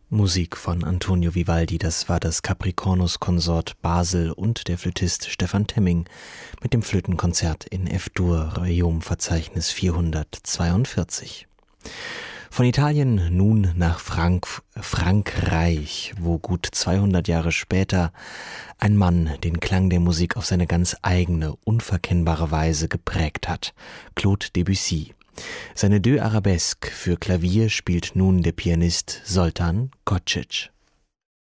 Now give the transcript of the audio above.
Musik von Antonio Vivaldi, das war das Capricornus-Konsort Basel und der Flötist Stefan Temming mit dem Flötenkonzert in F-Dur, Requiem-Verzeichnis 442. Von Italien nun nach Frankreich, wo gut 200 Jahre später ein Mann den Klang der Musik auf seine ganz eigene, unverkennbare Weise geprägt hat, Claude Debussy. Seine Deux Arabesques für Klavier spielt nun der Pianist Zoltan Kocic.